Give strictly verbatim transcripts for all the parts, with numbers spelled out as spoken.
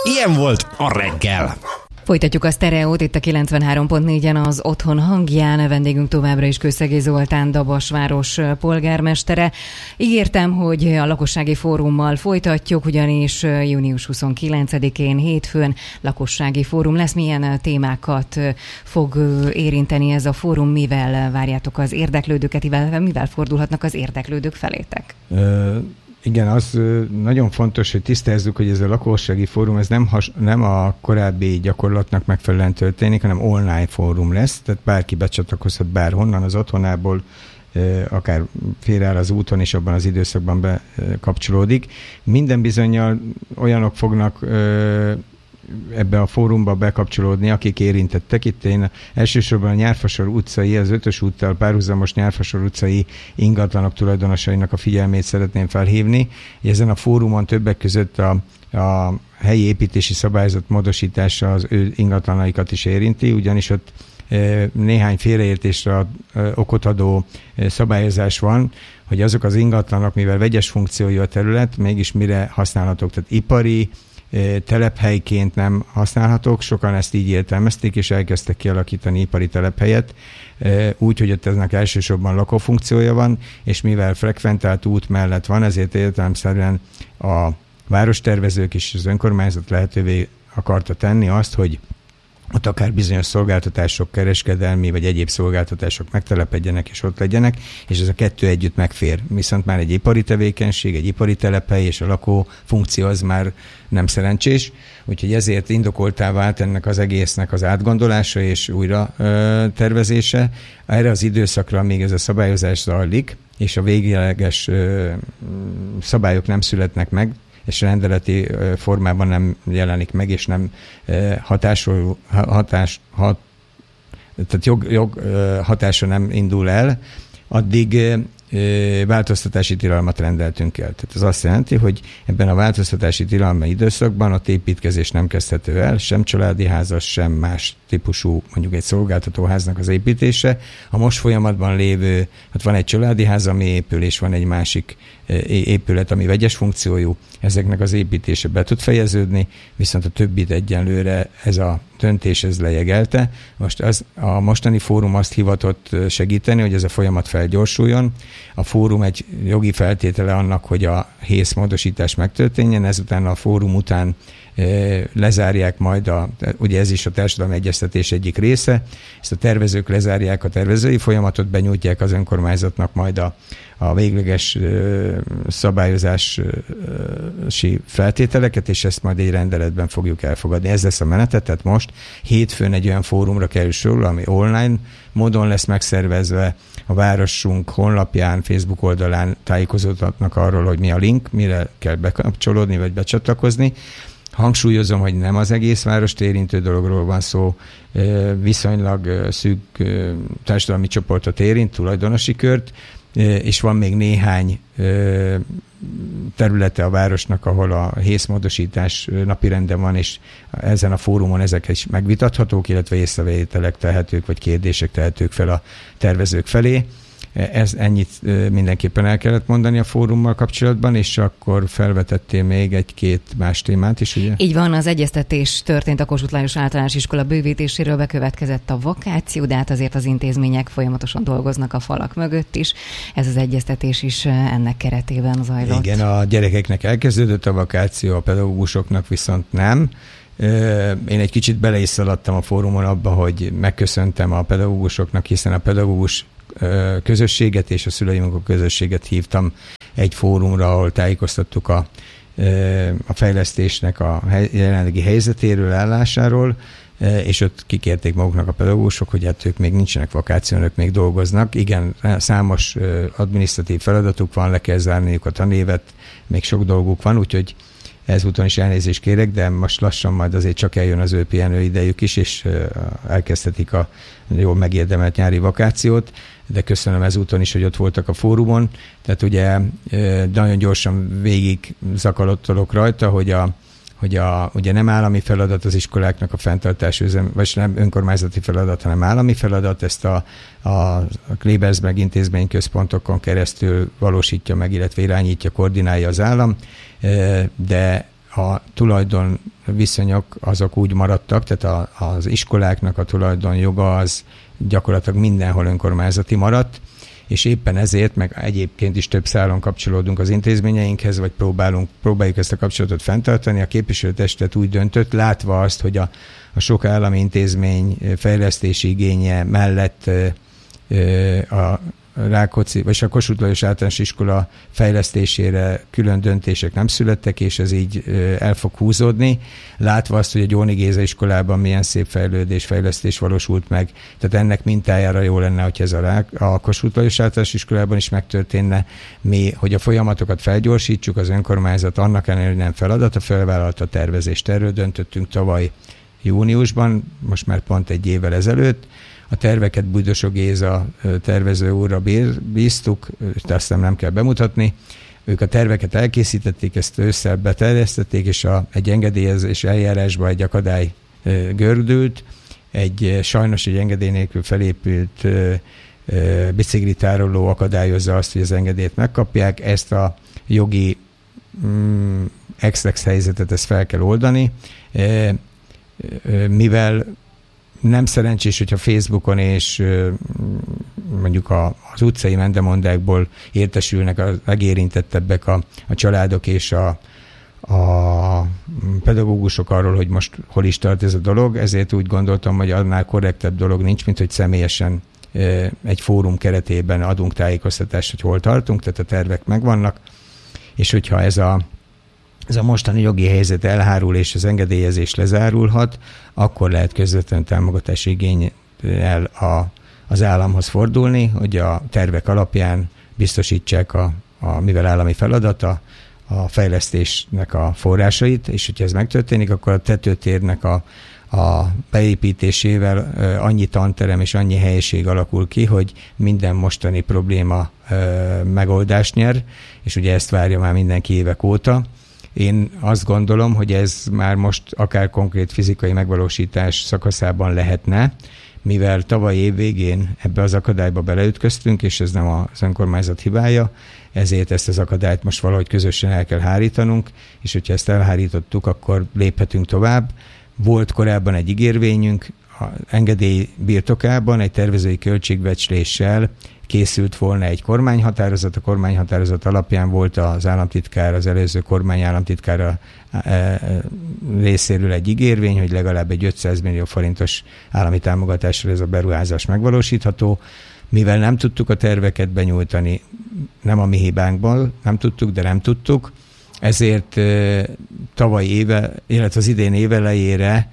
Ilyen volt a reggel. Folytatjuk a sztereót itt a kilencvenhárom pont négyen az Otthon hangján. Vendégünk továbbra is Kőszegi Zoltán, Dabasváros polgármestere. Ígértem, hogy a lakossági fórummal folytatjuk, ugyanis június huszonkilencedikén hétfőn lakossági fórum lesz. Milyen témákat fog érinteni ez a fórum? Mivel várjátok az érdeklődőket, illetve mivel fordulhatnak az érdeklődők felétek? Ö- Igen, az nagyon fontos, hogy tisztázzuk, hogy ez a lakossági fórum, ez nem, has, nem a korábbi gyakorlatnak megfelelően történik, hanem online fórum lesz, tehát bárki becsatlakozhat bárhonnan az otthonából, akár félreáll az úton, és abban az időszakban bekapcsolódik. Minden bizonnyal olyanok fognak ebbe a fórumba bekapcsolódni, akik érintettek. Itt én elsősorban a Nyárfasor utcai, az Ötös úttal párhuzamos Nyárfasor utcai ingatlanok tulajdonosainak a figyelmét szeretném felhívni. Ezen a fórumon többek között a, a helyi építési szabályzat módosítása az ő ingatlanaikat is érinti, ugyanis ott néhány félreértésre okot adó szabályozás van, hogy azok az ingatlanok, mivel vegyes funkciójú a terület, mégis mire használhatók, tehát ipari, telephelyként nem használhatók, sokan ezt így értelmezték, és elkezdtek kialakítani ipari telephelyet, úgy, hogy ott eznek elsősorban lakófunkciója van, és mivel frekventált út mellett van, ezért értelemszerűen a várostervezők és az önkormányzat lehetővé akarta tenni azt, hogy ott akár bizonyos szolgáltatások, kereskedelmi vagy egyéb szolgáltatások megtelepedjenek és ott legyenek, és ez a kettő együtt megfér. Viszont már egy ipari tevékenység, egy ipari telephely és a lakó funkció az már nem szerencsés, úgyhogy ezért indokoltá vált ennek az egésznek az átgondolása és újra ö, tervezése. Erre az időszakra még ez a szabályozás zajlik, és a végleges ö, szabályok nem születnek meg, és rendeleti formában nem jelenik meg, és nem hatásol, hatás, hat, tehát jog, jog hatása nem indul el, addig változtatási tilalmat rendeltünk el. Tehát ez azt jelenti, hogy ebben a változtatási tilalmi időszakban ott építkezés nem kezdhető el, sem családi házas, sem más típusú, mondjuk egy szolgáltatóháznak az építése. A most folyamatban lévő, hát van egy családi ház, ami épül, és van egy másik épület, ami vegyes funkciójú, ezeknek az építése be tud fejeződni, viszont a többit egyenlőre ez a döntés ez lejegelte. Most az, a mostani fórum azt hivatott segíteni, hogy ez a folyamat felgyorsuljon. A fórum egy jogi feltétele annak, hogy a hész módosítás megtörténjen, ezután a fórum után lezárják majd, a, ugye ez is a társadalmi egyeztetés egyik része, ezt a tervezők lezárják a tervezői folyamatot, benyújtják az önkormányzatnak majd a, a végleges ö, szabályozási feltételeket, és ezt majd egy rendeletben fogjuk elfogadni. Ez lesz a menetet, tehát most hétfőn egy olyan fórumra kerül sor, ami online módon lesz megszervezve, a városunk honlapján, Facebook oldalán tájékozódhatnak arról, hogy mi a link, mire kell bekapcsolódni, vagy becsatlakozni. Hangsúlyozom, hogy nem az egész várost érintő dologról van szó, viszonylag szűk társadalmi csoportot érint, tulajdonosi kört, és van még néhány területe a városnak, ahol a hészmódosítás napirenden van, és ezen a fórumon ezek is megvitathatók, illetve észrevételek tehetők, vagy kérdések tehetők fel a tervezők felé. Ez ennyit mindenképpen el kellett mondani a fórummal kapcsolatban, és akkor felvetettél még egy-két más témát is, ugye? Így van, az egyeztetés történt a Kossuth Lajos Általános Iskola bővítéséről, bekövetkezett a vakáció, de hát azért az intézmények folyamatosan dolgoznak a falak mögött is. Ez az egyeztetés is ennek keretében zajlott. Igen, a gyerekeknek elkezdődött a vakáció, a pedagógusoknak viszont nem. Én egy kicsit bele is szaladtam a fórumon abba, hogy megköszöntem a pedagógusoknak, hiszen a pedagógus közösséget és a szülői munkaközösséget hívtam egy fórumra, ahol tájékoztattuk a, a fejlesztésnek a jelenlegi helyzetéről, állásáról, és ott kikérték maguknak a pedagógusok, hogy hát ők még nincsenek vakáción, ők még dolgoznak. Igen, számos adminisztratív feladatuk van, le kell zárniuk a tanévet, még sok dolguk van, úgyhogy ezúton is elnézést kérek, de most lassan majd azért csak eljön az ő pihenő idejük is, és elkezdhetik a jól megérdemelt nyári vakációt, de köszönöm ezúton is, hogy ott voltak a fórumon. Tehát ugye nagyon gyorsan végig zakalottalok rajta, hogy a hogy a, ugye nem állami feladat az iskoláknak a fenntartás, üzem, vagy nem önkormányzati feladat, hanem állami feladat, ezt a, a Klebersberg intézményközpontokon keresztül valósítja meg, illetve irányítja, koordinálja az állam, de a tulajdon viszonyok azok úgy maradtak, tehát a, az iskoláknak a tulajdonjoga az gyakorlatilag mindenhol önkormányzati maradt, és éppen ezért, meg egyébként is több szálon kapcsolódunk az intézményeinkhez, vagy próbálunk, próbáljuk ezt a kapcsolatot fenntartani. A képviselőtestület úgy döntött, látva azt, hogy a, a sok állami intézmény fejlesztési igénye mellett a Rákóczi, vagy a Kossuth Lajos Általános Iskola fejlesztésére külön döntések nem születtek, és ez így el fog húzódni. Látva azt, hogy a Gyóni Géza iskolában milyen szép fejlődés, fejlesztés valósult meg. Tehát ennek mintájára jó lenne, hogy ez a, Rák, a Kossuth Lajos Általános Iskolában is megtörténne. Mi, hogy a folyamatokat felgyorsítsuk, az önkormányzat annak ellenére, hogy nem feladata, felvállalta a tervezést. Erről döntöttünk tavaly júniusban, most már pont egy évvel ezelőtt. A terveket Bujdosó Géza tervező úrra bíztuk, de aztán nem kell bemutatni. Ők a terveket elkészítették, ezt ősszel beterjesztették, és a, egy engedélyezés eljárásba egy akadály gördült. Egy, sajnos egy engedély nélkül felépült biciklitároló akadályozza azt, hogy az engedélyt megkapják. Ezt a jogi mm, ex-lex helyzetet ezt fel kell oldani, mivel nem szerencsés, hogyha Facebookon és mondjuk a, az utcai mendemondákból értesülnek a legérintettebbek a, a családok és a, a pedagógusok arról, hogy most hol is tart ez a dolog, ezért úgy gondoltam, hogy annál korrektebb dolog nincs, mint hogy személyesen egy fórum keretében adunk tájékoztatást, hogy hol tartunk, tehát a tervek megvannak, és hogyha ez a ez a mostani jogi helyzet elhárul és az engedélyezés lezárulhat, akkor lehet közvetlen támogatási igénnyel a, az államhoz fordulni, hogy a tervek alapján biztosítsák, a, a, mivel állami feladata, a fejlesztésnek a forrásait, és hogyha ez megtörténik, akkor a tetőtérnek a, a beépítésével annyi tanterem és annyi helyiség alakul ki, hogy minden mostani probléma megoldást nyer, és ugye ezt várja már mindenki évek óta. Én azt gondolom, hogy ez már most akár konkrét fizikai megvalósítás szakaszában lehetne, mivel tavaly év végén ebbe az akadályba beleütköztünk, és ez nem az önkormányzat hibája, ezért ezt az akadályt most valahogy közösen el kell hárítanunk, és hogyha ezt elhárítottuk, akkor léphetünk tovább. Volt korábban egy ígérvényünk, az engedély birtokában egy tervezői költségbecsléssel készült volna egy kormányhatározat, a kormányhatározat alapján volt az államtitkár, az előző kormány államtitkára részéről egy ígérvény, hogy legalább egy ötszáz millió forintos állami támogatással ez a beruházás megvalósítható. Mivel nem tudtuk a terveket benyújtani, nem a mi hibánkból, nem tudtuk, de nem tudtuk, ezért tavaly éve, illetve az idén évelejére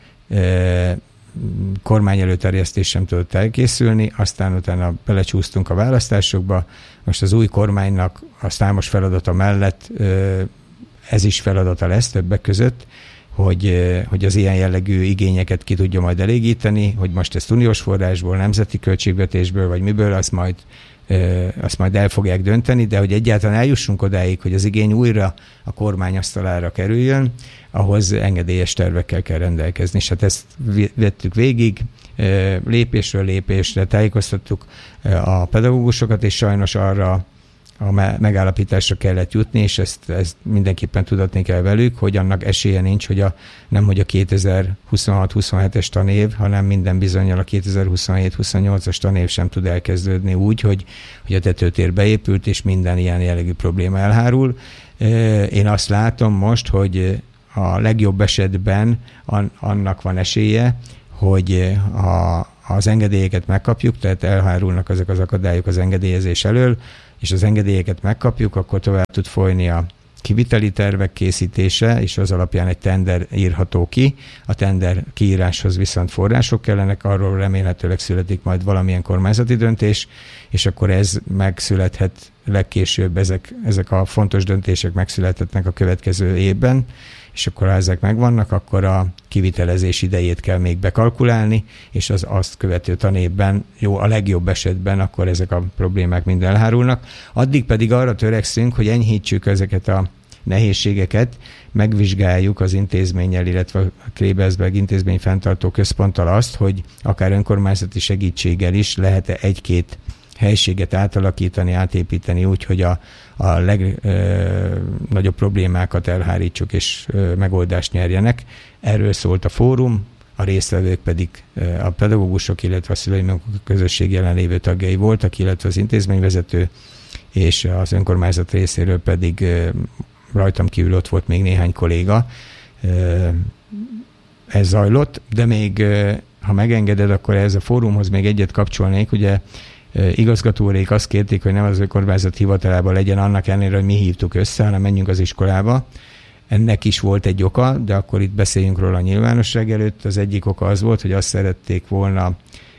kormány előterjesztés sem tudott elkészülni, aztán utána belecsúsztunk a választásokba. Most az új kormánynak a számos feladata mellett ez is feladata lesz többek között, hogy, hogy az ilyen jellegű igényeket ki tudja majd elégíteni, hogy most ezt uniós forrásból, nemzeti költségvetésből, vagy miből, azt majd, azt majd el fogják dönteni, de hogy egyáltalán eljussunk odáig, hogy az igény újra a kormány asztalára kerüljön, ahhoz engedélyes tervekkel kell rendelkezni. És hát ezt vettük végig, lépésről lépésre tájékoztattuk a pedagógusokat, és sajnos arra a megállapításra kellett jutni, és ezt, ezt mindenképpen tudatni kell velük, hogy annak esélye nincs, hogy a, nem hogy a kétezer-huszonhat huszonhetes tanév, hanem minden bizonnyal a kétezer-huszonhét huszonnyolcas tanév sem tud elkezdődni úgy, hogy, hogy a tetőtér beépült, és minden ilyen jellegű probléma elhárul. Én azt látom most, hogy a legjobb esetben annak van esélye, hogy a, az engedélyeket megkapjuk, tehát elhárulnak ezek az akadályok az engedélyezés elől, és az engedélyeket megkapjuk, akkor tovább tud folyni a kiviteli tervek készítése, és az alapján egy tender írható ki. A tender kiíráshoz viszont források kellenek, arról remélhetőleg születik majd valamilyen kormányzati döntés, és akkor ez megszülethet legkésőbb, ezek, ezek a fontos döntések megszülethetnek a következő évben, és akkor ha ezek megvannak, akkor a kivitelezés idejét kell még bekalkulálni, és az azt követő tanévben, jó, a legjobb esetben akkor ezek a problémák mind elhárulnak. Addig pedig arra törekszünk, hogy enyhítsük ezeket a nehézségeket, megvizsgáljuk az intézménnyel, illetve a Klebersberg intézmény fenntartó központtal azt, hogy akár önkormányzati segítséggel is lehet-e egy-két helységet átalakítani, átépíteni úgy, hogy a, a legnagyobb problémákat elhárítsuk és ö, megoldást nyerjenek. Erről szólt a fórum, a résztvevők pedig a pedagógusok, illetve a szülői közösség jelenlévő tagjai voltak, illetve az intézményvezető, és az önkormányzat részéről pedig rajtam kívül ott volt még néhány kolléga. Ez zajlott, de még, ha megengeded, akkor ez a fórumhoz még egyet kapcsolnék. Ugye igazgatórék azt kérték, hogy nem az önkormányzat hivatalában legyen, annak ellenére, hogy mi hívtuk össze, hanem menjünk az iskolába. Ennek is volt egy oka, de akkor itt beszéljünk róla a nyilvánosság előtt. Az egyik oka az volt, hogy azt szerették volna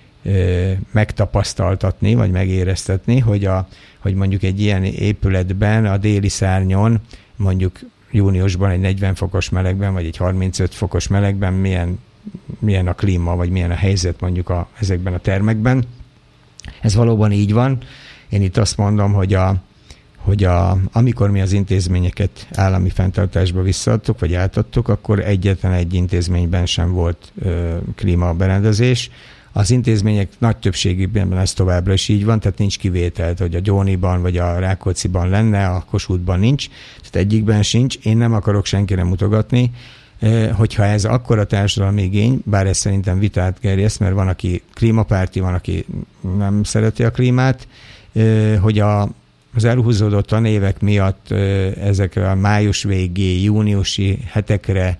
ö, megtapasztaltatni, vagy megéreztetni, hogy, a, hogy mondjuk egy ilyen épületben a déli szárnyon, mondjuk júniusban egy negyven fokos melegben, vagy egy harmincöt fokos melegben milyen, milyen a klíma, vagy milyen a helyzet mondjuk a, ezekben a termekben. Ez valóban így van. Én itt azt mondom, hogy a hogy a, amikor mi az intézményeket állami fenntartásba visszaadtuk, vagy átadtuk, akkor egyetlen egy intézményben sem volt ö, klímaberendezés. Az intézmények nagy többségében ez továbbra is így van, tehát nincs kivétel, hogy a Gyóniban vagy a Rákócziban lenne, a Kossuthban nincs, tehát egyikben sincs. Én nem akarok senkire mutogatni, ö, hogyha ez akkora társadalmi igény, bár ez szerintem vitát gerjeszt, mert van, aki klímapárti, van, aki nem szereti a klímát, ö, hogy a az elhúzódott tanévek miatt ezekre a május végé, júniusi hetekre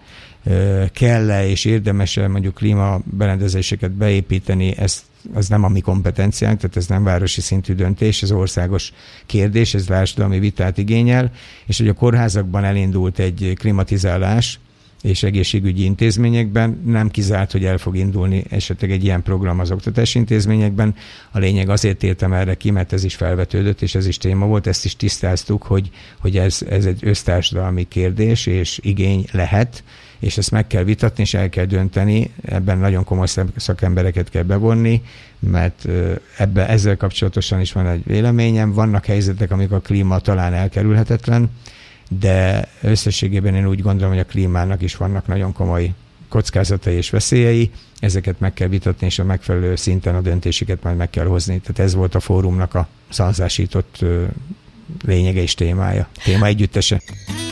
kell-e és érdemes-e mondjuk klímaberendezéseket beépíteni, ez, az nem a mi kompetenciánk, tehát ez nem városi szintű döntés, ez országos kérdés, ez társadalmi vitát igényel, és hogy a kórházakban elindult egy klimatizálás, és egészségügyi intézményekben nem kizárt, hogy el fog indulni esetleg egy ilyen program az oktatási intézményekben. A lényeg azért értem erre ki, mert ez is felvetődött, és ez is téma volt, ezt is tisztáztuk, hogy, hogy ez, ez egy össztársadalmi kérdés, és igény lehet, és ezt meg kell vitatni, és el kell dönteni, ebben nagyon komoly szakembereket kell bevonni, mert ebben, ezzel kapcsolatosan is van egy véleményem. Vannak helyzetek, amikor a klíma talán elkerülhetetlen, de összességében én úgy gondolom, hogy a klímának is vannak nagyon komoly kockázatai és veszélyei, ezeket meg kell vitatni, és a megfelelő szinten a döntéseket majd meg kell hozni. Tehát ez volt a fórumnak a szanzásított lényege és témája, téma együttese.